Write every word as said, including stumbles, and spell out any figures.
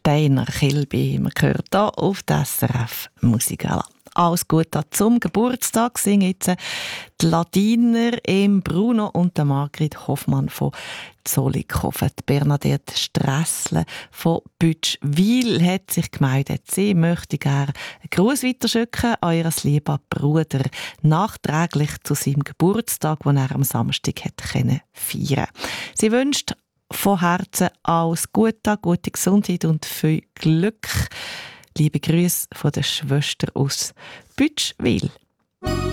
Steiner Kilby. Man hört hier auf der S R F Musikala. Alles Gute zum Geburtstag singen jetzt die Ladiner im Bruno und der Margrit Hoffmann von Zollikofen. Die Bernadette Stressle von Bütschwil hat sich gemeldet. Sie möchte gerne einen Gruß weiterschicken an ihren lieben Bruder, nachträglich zu seinem Geburtstag, den er am Samstag hat feiern konnte. Sie wünscht von Herzen alles Gute, gute Gesundheit und viel Glück. Liebe Grüße von der Schwester aus Bütschwil.